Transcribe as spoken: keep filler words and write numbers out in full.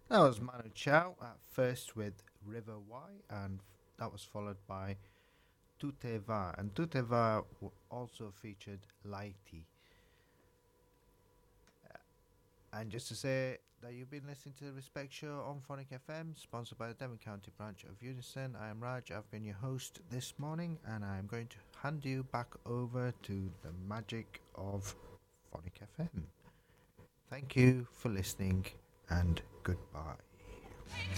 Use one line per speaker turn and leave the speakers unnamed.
That was Manu Chao at first with River Y, and that was followed by Tuteva. And Tuteva also featured Lighty. And just to say that you've been listening to the Respect Show on Phonic F M, sponsored by the Devon County branch of Unison. I am Raj, I've been your host this morning, and I'm going to hand you back over to the magic of Phonic F M. Thank you for listening, and goodbye.